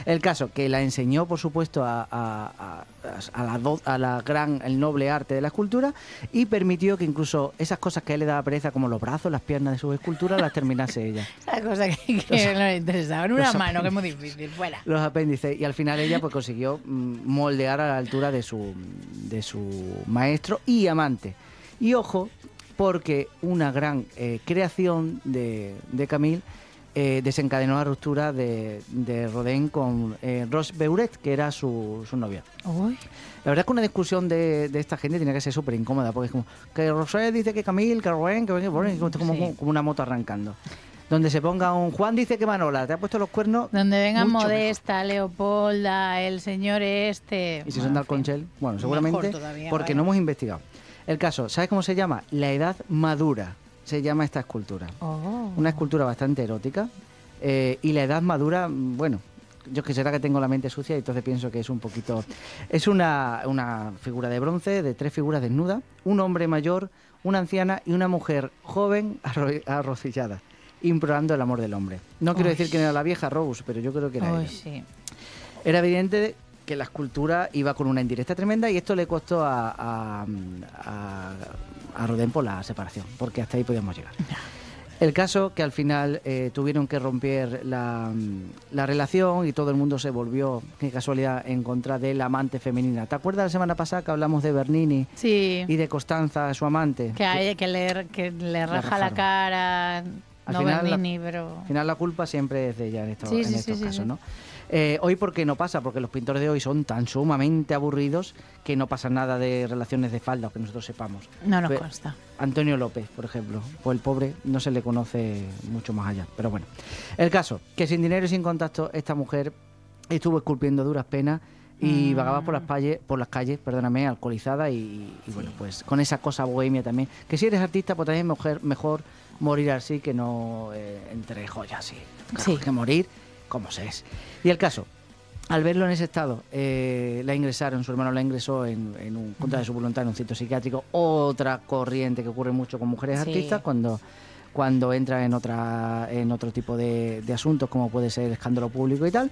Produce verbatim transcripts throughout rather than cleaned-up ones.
El caso, que la enseñó, por supuesto, a, a, a, a, la, do, a la gran, el noble arte de la escultura y permitió que incluso esas cosas que a él le daba pereza, como los brazos, las piernas de sus esculturas, las terminase ella. Esa cosa que, que los, no le interesaba. En una mano, que es muy difícil, fuera. Los apéndices. Y al final ella pues consiguió mm, moldear a la altura de su, de su maestro y amante. Y ojo, porque una gran eh, creación de, de Camille eh, desencadenó la ruptura de, de Rodin con eh, Roche Beuret, que era su, su novia. Uy. La verdad es que una discusión de, de esta gente tiene que ser súper incómoda, porque es como que Roche dice que Camille, que Rodin, que, que, que como, sí. como, como una moto arrancando. Donde se ponga un Juan dice que Manola te ha puesto los cuernos. Donde vengan Modesta, mejor. Leopolda, el señor este. Y si bueno, son de Alconchel, bueno, seguramente todavía, porque vaya. No hemos investigado. El caso, ¿sabes cómo se llama? La edad madura se llama esta escultura. Oh. Una escultura bastante erótica. Eh, y la edad madura, bueno, yo que será que tengo la mente sucia y entonces pienso que es un poquito... Es una, una figura de bronce de tres figuras desnudas, un hombre mayor, una anciana y una mujer joven arro arrocillada, implorando el amor del hombre. No quiero Uy. decir que era la vieja Rose, pero yo creo que era Uy, ella. Sí. Era evidente que la escultura iba con una indirecta tremenda y esto le costó a, a, a, a Rodin por la separación, porque hasta ahí podíamos llegar. El caso que al final eh, tuvieron que romper la, la relación y todo el mundo se volvió, qué casualidad, en contra de la amante femenina. ¿Te acuerdas la semana pasada que hablamos de Bernini sí. y de Costanza, su amante? Que, hay, que, le, que le raja la cara, al no final, Bernini, la, pero... Al final la culpa siempre es de ella en estos, sí, en sí, estos sí, casos, sí. ¿no? Eh, hoy porque no pasa, porque los pintores de hoy son tan sumamente aburridos que no pasa nada de relaciones de falda, que nosotros sepamos. No nos Pero, consta. Antonio López, por ejemplo, pues el pobre no se le conoce mucho más allá, pero bueno. El caso, que sin dinero y sin contacto, esta mujer estuvo esculpiendo duras penas y mm. vagaba por las calles, por las calles, perdóname, alcoholizada y, y sí. bueno, pues con esa cosa bohemia también. Que si eres artista, pues también mejor, mejor morir así que no eh, entre joyas, sí. sí. Que morir como se es. Y el caso, al verlo en ese estado, eh, la ingresaron, su hermano la ingresó en, en un, contra de su voluntad en un centro psiquiátrico, otra corriente que ocurre mucho con mujeres sí. artistas cuando, cuando entran en otra en otro tipo de, de asuntos, como puede ser el escándalo público y tal.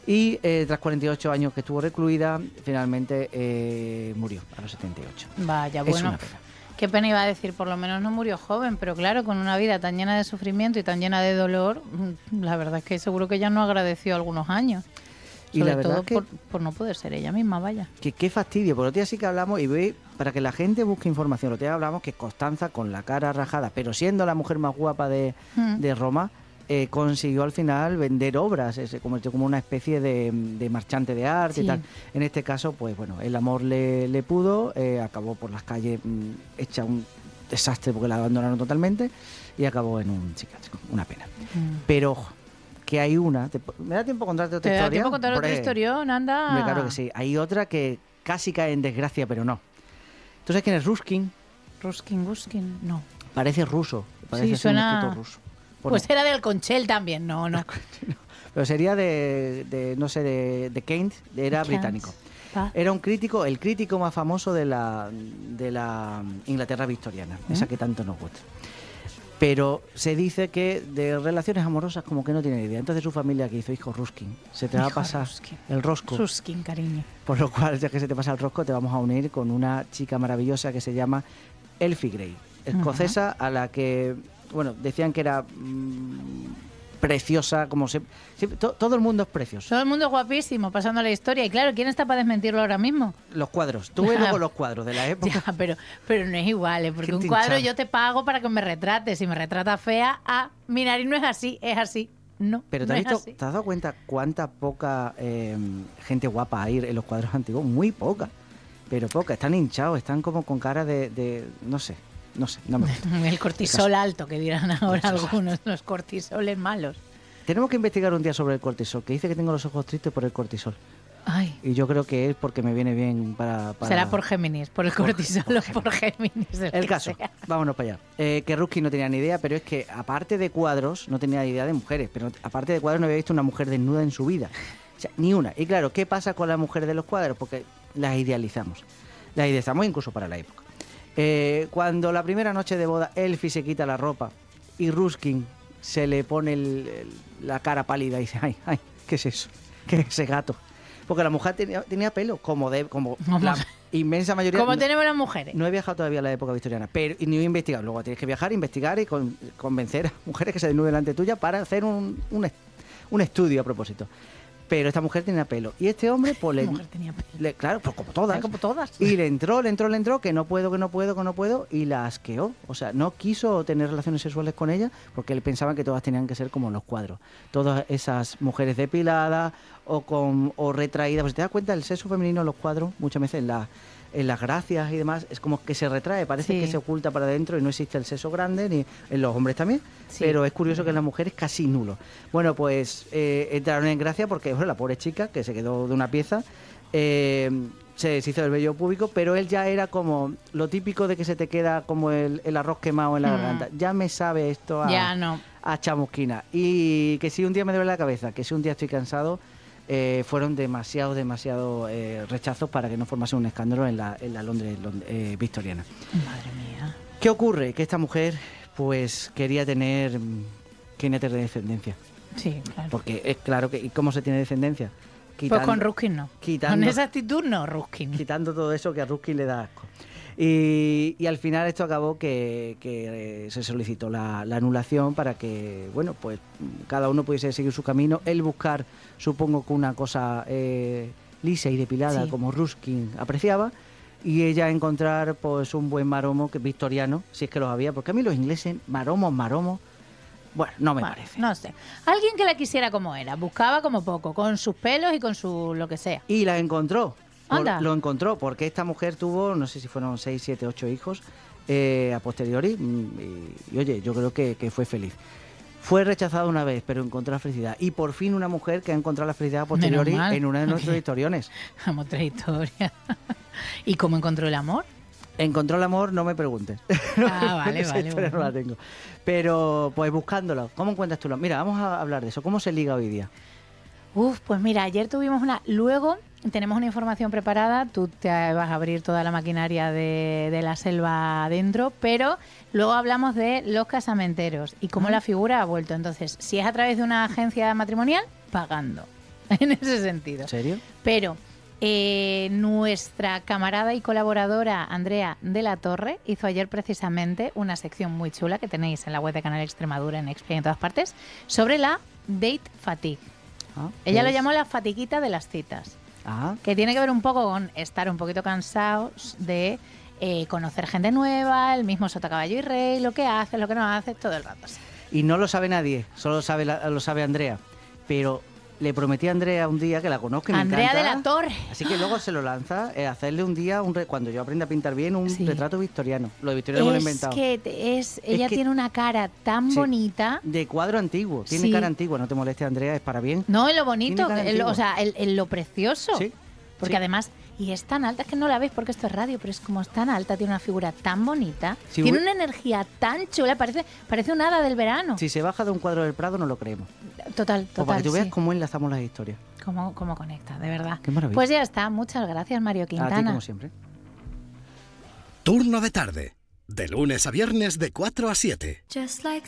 Y eh, tras cuarenta y ocho años que estuvo recluida, finalmente eh, murió a los setenta y ocho. Vaya, es bueno. Una pena. Qué pena iba a decir, por lo menos no murió joven, pero claro, con una vida tan llena de sufrimiento y tan llena de dolor, la verdad es que seguro que ella no agradeció algunos años. Y Sobre la verdad todo que, por, por no poder ser ella misma, vaya. Que qué fastidio, por otro día sí que hablamos, y ve, para que la gente busque información, otro día hablamos que Costanza, con la cara rajada, pero siendo la mujer más guapa de, mm. de Roma, eh, consiguió al final vender obras, eh, se convirtió como una especie de, de marchante de arte sí. y tal. En este caso, pues bueno, el amor le, le pudo, eh, acabó por las calles mmm, hecha un desastre porque la abandonaron totalmente y acabó en un psiquiátrico, una pena. Mm. Pero ojo, que hay una... Te, ¿Me da tiempo contarte otra ¿Te historia? da tiempo contar otra historia, anda? Me claro que sí. Hay otra que casi cae en desgracia, pero no. ¿Tú sabes quién es Ruskin? Ruskin, Ruskin, no. Parece ruso. Parece sí, suena... un escritor ruso. Bueno, pues era del Conchel también, no, no. Pero sería de, de no sé, de, de Keynes, era Keynes. británico. Ah. Era un crítico, el crítico más famoso de la, de la Inglaterra victoriana, ¿eh? Esa que tanto nos gusta. Pero se dice que de relaciones amorosas como que no tiene idea. Entonces su familia que hizo, hijo Ruskin, se te va a pasar Ruskin. el rosco. Ruskin, cariño. Por lo cual, ya que se te pasa el rosco, te vamos a unir con una chica maravillosa que se llama Elfie Gray, escocesa, uh-huh. a la que, bueno, decían que era mmm, preciosa, como se... se to, todo el mundo es precioso. Todo el mundo es guapísimo, pasando la historia. Y claro, ¿quién está para desmentirlo ahora mismo? Los cuadros. Tú ves luego los cuadros de la época. Ya, pero, pero no es igual, ¿eh? Porque un cuadro yo te pago para que me retrates. Si me retratas fea, ah, mi nariz no es así, es así. No, pero ¿te, no has visto, así. ¿te has dado cuenta cuánta poca eh, gente guapa hay en los cuadros antiguos? Muy poca, pero poca. Están hinchados, están como con cara de, de no sé, no sé. No me gusta. El cortisol alto, que dirán ahora algunos, los cortisoles malos. Tenemos que investigar un día sobre el cortisol, que dice que tengo los ojos tristes por el cortisol. Ay. Y yo creo que es porque me viene bien para... para... Será por Géminis, por el cortisol por, por o por Géminis. El, el caso, sea. Vámonos para allá. Eh, que Ruskin no tenía ni idea, pero es que aparte de cuadros, no tenía idea de mujeres, pero aparte de cuadros no había visto una mujer desnuda en su vida. O sea, ni una. Y claro, ¿qué pasa con las mujeres de los cuadros? Porque las idealizamos. Las idealizamos incluso para la época. Eh, cuando la primera noche de boda Elfie se quita la ropa y Ruskin se le pone el, el, la cara pálida y dice, ay, ay, ¿qué es eso? que ese gato. Porque la mujer tenía, tenía pelo, como de como la inmensa mayoría. Como no, tenemos las mujeres. No he viajado todavía a la época victoriana, pero y ni he investigado. Luego tienes que viajar, investigar y con, convencer a mujeres que se desnuden delante tuya para hacer un, un, un estudio a propósito. Pero esta mujer tenía pelo. Y este hombre, pues le, mujer tenía pelo. le... Claro, pues como todas. Como todas. Y le entró, le entró, le entró, que no puedo, que no puedo, que no puedo, y la asqueó. O sea, no quiso tener relaciones sexuales con ella porque él pensaba que todas tenían que ser como en los cuadros. Todas esas mujeres depiladas o con o retraídas. Pues si te das cuenta, el sexo femenino en los cuadros, muchas veces en, la, en las gracias y demás, es como que se retrae, parece sí. que se oculta para adentro y no existe el sexo grande, ni en los hombres también. Sí. Pero es curioso que en las mujeres casi nulo. Bueno, pues eh, entraron en gracia porque bueno, la pobre chica, que se quedó de una pieza, eh, se deshizo del vello púbico, pero él ya era como lo típico de que se te queda como el, el arroz quemado en la mm. garganta. Ya me sabe esto a, ya no. a chamusquina. Y que si un día me duele la cabeza, que si un día estoy cansado, eh, fueron demasiado, demasiado eh, rechazos para que no formase un escándalo en la, en la Londres, Londres eh, victoriana. Madre mía. ¿Qué ocurre? Que esta mujer pues quería tener, quería tener descendencia. Sí, claro. Porque es claro que... ¿Y cómo se tiene descendencia? Quitando, pues con Ruskin no. Quitando, con esa actitud no, Ruskin. Quitando todo eso que a Ruskin le da asco. Y, y al final esto acabó que, que eh, se solicitó la, la anulación para que, bueno, pues cada uno pudiese seguir su camino. Él buscar, supongo que una cosa eh, lisa y depilada, sí. como Ruskin apreciaba, y ella encontrar pues un buen maromo que victoriano, si es que los había, porque a mí los ingleses, maromos, maromos, bueno, no me bueno, parece. No sé. Alguien que la quisiera como era, buscaba como poco, con sus pelos y con su lo que sea. Y la encontró. Por, Anda. Lo encontró, porque esta mujer tuvo, no sé si fueron seis, siete, ocho hijos eh, a posteriori, y, y oye, yo creo que, que fue feliz. Fue rechazada una vez, pero encontró la felicidad. Y por fin una mujer que ha encontrado la felicidad a posteriori en una de nuestros historiones. Vamos, otra historia. ¿Y cómo encontró el amor? Encontró el amor, no me preguntes. Ah, vale, Esa vale. historia Bueno. no la tengo. Pero, pues buscándolo. ¿Cómo encuentras tú? Mira, vamos a hablar de eso. ¿Cómo se liga hoy día? Uf, pues mira, ayer tuvimos una... Luego tenemos una información preparada. Tú te vas a abrir toda la maquinaria de, de la selva adentro, pero luego hablamos de los casamenteros y cómo ah. la figura ha vuelto. Entonces, si es a través de una agencia matrimonial, pagando. En ese sentido. ¿En serio? Pero... Eh, nuestra camarada y colaboradora Andrea de la Torre hizo ayer precisamente una sección muy chula que tenéis en la web de Canal Extremadura, en Explay en todas partes, sobre la date fatigue. Ah, Ella lo llamó la fatiguita de las citas, ah. que tiene que ver un poco con estar un poquito cansados de eh, conocer gente nueva, el mismo sota, caballo y rey, lo que hace, lo que no hace, todo el rato así. Y no lo sabe nadie, solo lo sabe, la, lo sabe Andrea, pero... Le prometí a Andrea un día que la conozca y me Andrea encanta, de la Torre. Así que luego se lo lanza, eh, hacerle un día, un re, cuando yo aprenda a pintar bien, un sí. retrato victoriano. Lo de victoriano me lo he inventado. Que es, ella es que tiene una cara tan sí, bonita. De cuadro antiguo, tiene sí. cara antigua, no te moleste Andrea, es para bien. No, en lo bonito, en, o sea, en, en lo precioso. Sí. Porque sí. además, y es tan alta, es que no la ves porque esto es radio, pero es como es tan alta, tiene una figura tan bonita, sí, tiene una energía tan chula, parece, parece un hada del verano. Si se baja de un cuadro del Prado, no lo creemos. Total, total. O para que tú veas sí. cómo enlazamos las historias. Cómo, cómo conecta, de verdad. Qué maravilla. Pues ya está, muchas gracias, Mario Quintana. A ti, como siempre. Turno de tarde, de lunes a viernes de cuatro a siete. Just like